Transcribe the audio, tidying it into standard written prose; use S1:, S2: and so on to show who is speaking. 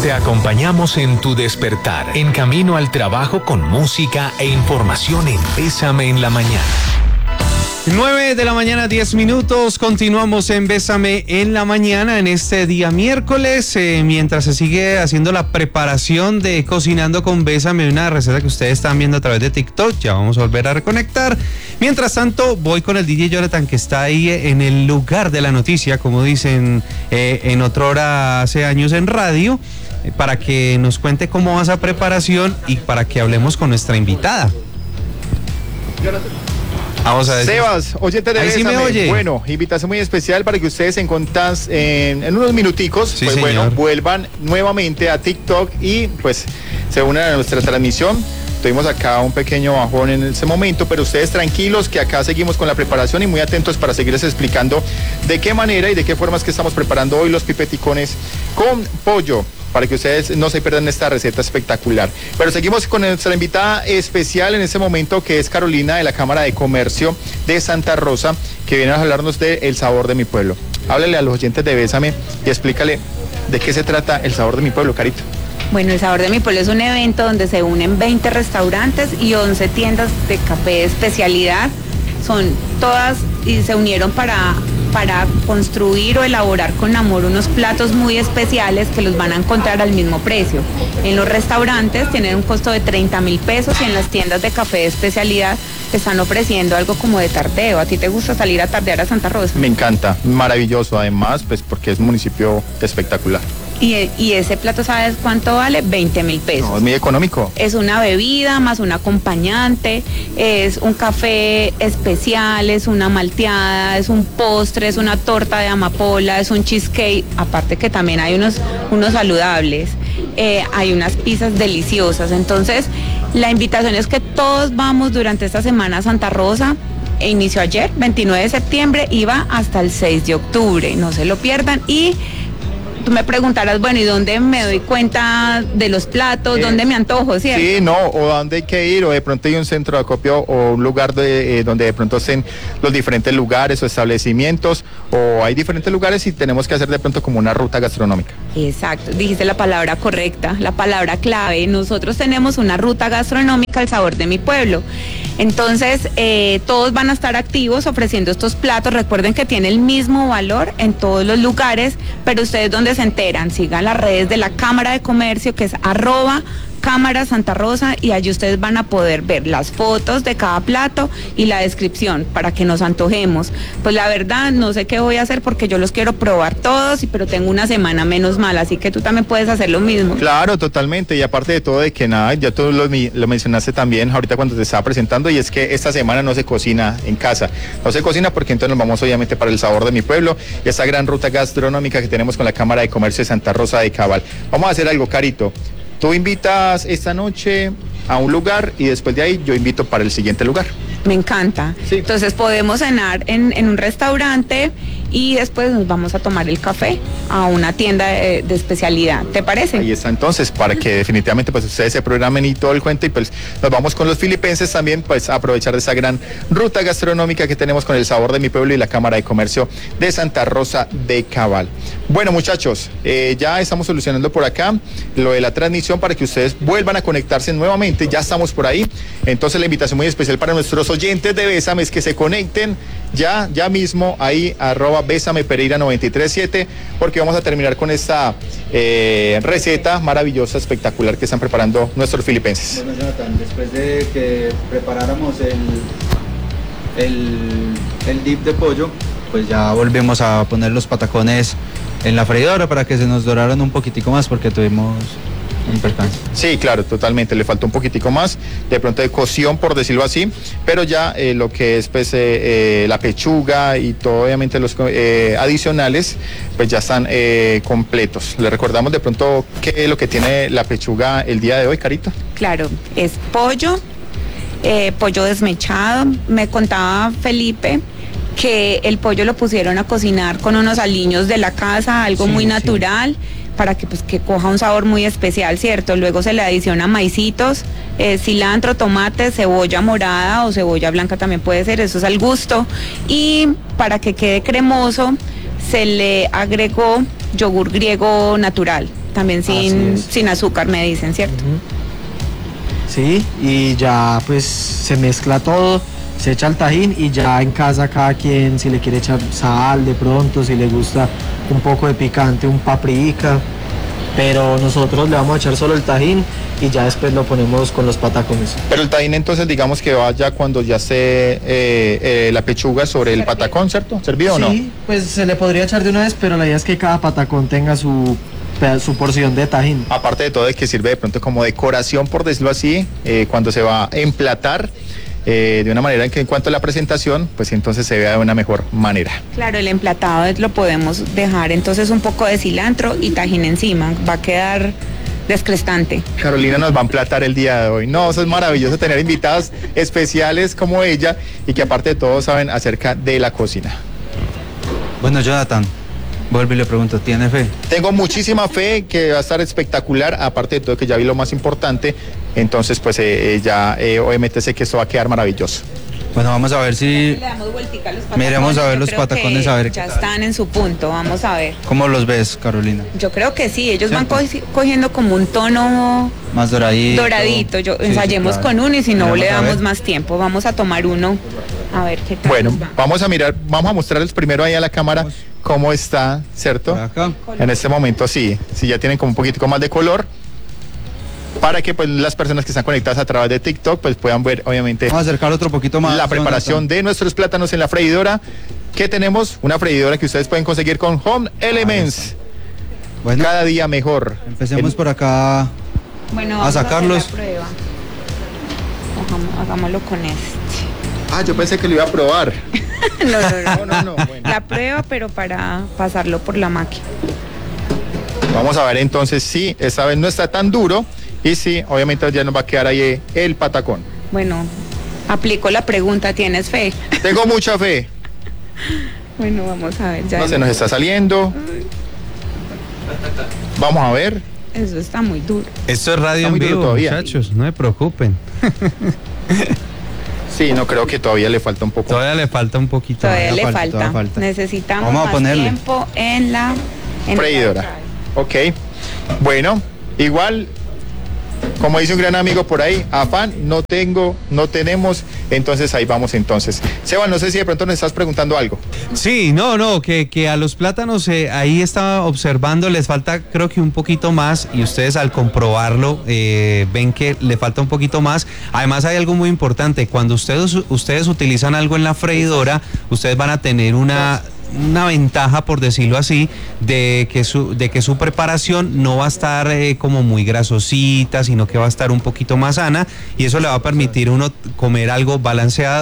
S1: Te acompañamos en tu despertar, en camino al trabajo con música e información en Bésame en la Mañana.
S2: 9 de la mañana, 10 minutos. Continuamos en Bésame en la Mañana en este día miércoles, mientras se sigue haciendo la preparación de Cocinando con Bésame, una receta que ustedes están viendo a través de TikTok. Ya vamos a volver a reconectar. Mientras tanto, voy con el DJ Jonathan, que está ahí en el lugar de la noticia, como dicen en otra hora hace años en radio, para que nos cuente cómo va esa preparación y para que hablemos con nuestra invitada. Vamos a decir.
S3: Sebas, oyente de Bésame.
S2: Sí me oye.
S3: Bueno, invitación muy especial para que ustedes en unos minuticos,
S2: sí,
S3: pues
S2: señor,
S3: bueno, vuelvan nuevamente a TikTok y pues se unan a nuestra transmisión. Tuvimos acá un pequeño bajón en ese momento, pero ustedes tranquilos que acá seguimos con la preparación y muy atentos para seguirles explicando de qué manera y de qué formas que estamos preparando hoy los pipeticones con pollo, para que ustedes no se pierdan esta receta espectacular. Pero seguimos con nuestra invitada especial en este momento, que es Carolina, de la Cámara de Comercio de Santa Rosa, que viene a hablarnos de El Sabor de mi Pueblo. Háblale a los oyentes de Bésame y explícale de qué se trata El Sabor de mi Pueblo, Carito.
S4: Bueno, El Sabor de mi Pueblo es un evento donde se unen 20 restaurantes y 11 tiendas de café de especialidad. Son todas y se unieron para construir o elaborar con amor unos platos muy especiales que los van a encontrar al mismo precio. En los restaurantes tienen un costo de 30.000 pesos y en las tiendas de café de especialidad te están ofreciendo algo como de tardeo. ¿A ti te gusta salir a tardear a Santa Rosa?
S3: Me encanta, maravilloso además, pues porque es un municipio espectacular.
S4: Y ese plato, ¿sabes cuánto vale? 20.000 pesos.
S3: No, es muy económico.
S4: Es una bebida más un acompañante, es un café especial, es una malteada, es un postre, es una torta de amapola, es un cheesecake, aparte que también hay unos saludables, hay unas pizzas deliciosas. Entonces, la invitación es que todos vamos durante esta semana a Santa Rosa. Inició ayer, 29 de septiembre, y va hasta el 6 de octubre, no se lo pierdan. Y tú me preguntarás, bueno, ¿y dónde me doy cuenta de los platos? ¿Dónde me antojo, cierto?
S3: Sí, no, o dónde hay que ir, o de pronto hay un centro de acopio o un lugar donde de pronto estén los diferentes lugares o establecimientos, o hay diferentes lugares y tenemos que hacer de pronto como una ruta gastronómica.
S4: Exacto, dijiste la palabra correcta, la palabra clave. Nosotros tenemos una ruta gastronómica, El Sabor de mi Pueblo. Entonces, todos van a estar activos ofreciendo estos platos. Recuerden que tiene el mismo valor en todos los lugares, pero ustedes ¿dónde se enteran? Sigan las redes de la Cámara de Comercio, que es @Cámara Santa Rosa, y allí ustedes van a poder ver las fotos de cada plato y la descripción para que nos antojemos. Pues la verdad, no sé qué voy a hacer porque yo los quiero probar todos, pero tengo una semana menos mal, así que tú también puedes hacer lo mismo.
S3: Claro, totalmente, y aparte de todo, de que nada, ya tú lo mencionaste también ahorita cuando te estaba presentando, y es que esta semana no se cocina en casa, no se cocina porque entonces nos vamos obviamente para El Sabor de mi Pueblo y esa gran ruta gastronómica que tenemos con la Cámara de Comercio de Santa Rosa de Cabal. Vamos a hacer algo, Carito. Tú invitas esta noche a un lugar y después de ahí yo invito para el siguiente lugar.
S4: Me encanta. Sí. Entonces podemos cenar en un restaurante y después nos vamos a tomar el café a una tienda de especialidad. ¿Te parece?
S3: Ahí está entonces, para que definitivamente pues ustedes se programen y todo el cuento, y pues nos vamos con los filipenses también, pues a aprovechar de esa gran ruta gastronómica que tenemos con El Sabor de mi Pueblo y la Cámara de Comercio de Santa Rosa de Cabal. Bueno, muchachos, ya estamos solucionando por acá lo de la transmisión para que ustedes vuelvan a conectarse nuevamente. Ya estamos por ahí. Entonces la invitación muy especial para nuestros oyentes de Bésame es que se conecten ya mismo ahí @Bésame Pereira 937, porque vamos a terminar con esta receta maravillosa, espectacular que están preparando nuestros filipenses.
S5: Bueno, Jonathan, después de que preparáramos el dip de pollo, pues ya volvemos a poner los patacones en la freidora para que se nos doraran un poquitico más, porque tuvimos un percance.
S3: Sí, claro, totalmente, le faltó un poquitico más de pronto de cocción, por decirlo así, pero ya lo que es pues la pechuga y todo, obviamente los adicionales pues ya están completos. Le recordamos de pronto qué es lo que tiene la pechuga el día de hoy, Carito.
S4: Claro, es pollo desmechado. Me contaba Felipe que el pollo lo pusieron a cocinar con unos aliños de la casa, algo muy natural, para que pues que coja un sabor muy especial, ¿cierto? Luego se le adiciona maicitos, cilantro, tomate, cebolla morada o cebolla blanca también puede ser, eso es al gusto. Y para que quede cremoso se le agregó yogur griego natural. también sin azúcar, me dicen, ¿cierto?
S6: Sí, y ya pues se mezcla todo, se echa el tajín y ya en casa cada quien, si le quiere echar sal de pronto, si le gusta un poco de picante, un paprika, pero nosotros le vamos a echar solo el tajín y ya después lo ponemos con los patacones.
S3: Pero el tajín entonces digamos que va ya cuando ya esté la pechuga sobre el patacón, ¿cierto? ¿Servido o no?
S6: Sí, pues se le podría echar de una vez, pero la idea es que cada patacón tenga su porción de tajín.
S3: Aparte de todo, de que sirve de pronto como decoración, por decirlo así, cuando se va a emplatar, de una manera en que en cuanto a la presentación, pues entonces se vea de una mejor manera.
S4: Claro, el emplatado lo podemos dejar entonces un poco de cilantro y tajín encima, va a quedar descrestante.
S3: Carolina nos va a emplatar el día de hoy. No, eso es maravilloso tener invitados especiales como ella y que aparte de todo saben acerca de la cocina.
S5: Bueno, Jonathan, vuelvo y le pregunto, ¿tiene fe?
S3: Tengo muchísima fe que va a estar espectacular, aparte de todo que ya vi lo más importante, entonces pues obviamente sé que esto va a quedar maravilloso.
S5: Bueno, vamos a ver si...
S4: Le damos vueltica a los patacones.
S5: Miremos a ver
S4: Yo
S5: los
S4: creo
S5: patacones,
S4: que
S5: a ver.
S4: ya están en su punto, vamos a ver.
S5: ¿Cómo los ves, Carolina?
S4: Yo creo que sí, ellos
S5: ¿Cierto?
S4: van cogiendo como un tono
S5: Más doradito.
S4: doradito.
S5: Sí,
S4: ensayemos
S5: claro.
S4: con uno y si no
S5: Miremos
S4: le
S5: a
S4: damos
S5: ver.
S4: más tiempo. Vamos a tomar uno a ver qué tal.
S3: Bueno,
S4: nos va.
S3: vamos a mirar, vamos a mostrarles primero ahí a la cámara cómo está, ¿cierto?
S5: Por acá.
S3: En este momento sí ya tienen como un poquitico más de color, para que pues las personas que están conectadas a través de TikTok pues puedan ver obviamente
S5: Vamos a acercar otro poquito más.
S3: la preparación
S5: Jonathan.
S3: de nuestros plátanos en la freidora, que tenemos una freidora que ustedes pueden conseguir con Home Elements,
S5: Bueno,
S3: cada día mejor.
S5: empecemos por acá.
S4: Bueno,
S5: a
S4: vamos
S5: sacarlos.
S4: hacer la prueba. Hagámoslo con este.
S3: Yo pensé que lo iba a probar.
S4: No.
S3: Bueno.
S4: La prueba, pero para pasarlo por la máquina.
S3: Vamos a ver entonces si esta vez no está tan duro y si obviamente ya nos va a quedar ahí el patacón.
S4: Bueno, aplico la pregunta, ¿tienes fe?
S3: Tengo mucha fe.
S4: Bueno, vamos a ver. Ya
S3: No se nos está saliendo. Vamos a ver.
S4: Eso está muy duro.
S2: Esto es radio
S3: Está
S2: en
S3: muy duro
S2: vivo,
S3: todavía.
S2: muchachos, no se preocupen.
S3: Sí, no creo que todavía le falta un poco.
S2: Todavía le falta un poquito.
S4: Todavía le
S5: falta,
S4: falta.
S5: todavía falta.
S4: Necesitamos
S5: Vamos a
S4: más
S5: ponerle.
S4: tiempo en la
S3: Freidora. Ok. Bueno, igual, como dice un gran amigo por ahí, afán no tenemos, entonces ahí vamos entonces. Seba, no sé si de pronto nos estás preguntando algo.
S2: Sí, no, que a los plátanos ahí estaba observando, les falta creo que un poquito más y ustedes al comprobarlo ven que le falta un poquito más. Además hay algo muy importante, cuando ustedes utilizan algo en la freidora, ustedes van a tener una ventaja, por decirlo así, de que su preparación no va a estar como muy grasosita, sino que va a estar un poquito más sana y eso le va a permitir a uno comer algo balanceado.